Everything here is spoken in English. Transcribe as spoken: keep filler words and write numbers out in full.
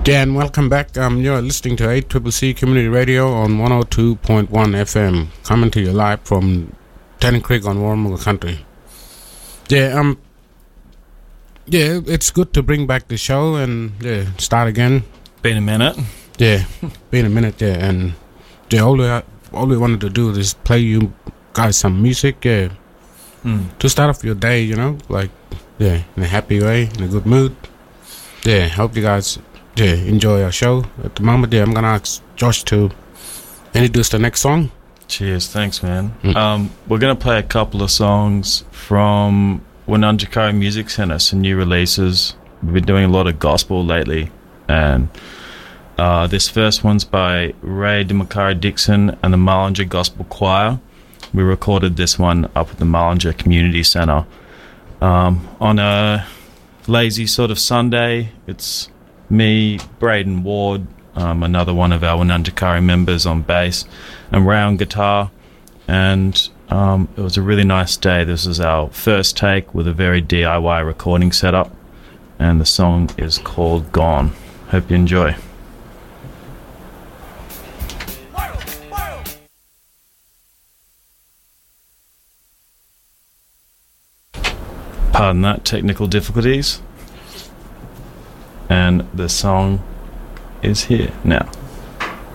Yeah, and welcome back. Um, you're listening to eight C C C Community Radio on one oh two point one F M, coming to you live from Tennant Creek on Warramunga Country. Yeah, um, yeah, it's good to bring back the show and yeah, start again. Been a minute. Yeah, been a minute. Yeah, and yeah, all we all we wanted to do is play you guys some music. Yeah, mm. to start off your day, you know, like yeah, in a happy way, in a good mood. Yeah, hope you guys. Yeah, enjoy our show. At the moment, yeah, I'm gonna ask Josh to introduce the next song. Cheers, thanks, man. Mm. Um, we're gonna play a couple of songs from Wunundjeri Music Centre, some new releases. We've been doing a lot of gospel lately, and uh, this first one's by Ray DeMacari Dixon and the Mullinger Gospel Choir. We recorded this one up at the Mullinger Community Centre um, on a lazy sort of Sunday. It's me, Braden Ward, um, another one of our Wunundjeri members on bass, and Ray on guitar. And um, it was a really nice day. This is our first take with a very D I Y recording setup, and the song is called Gone. Hope you enjoy. Pardon that, technical difficulties. And the song is here now.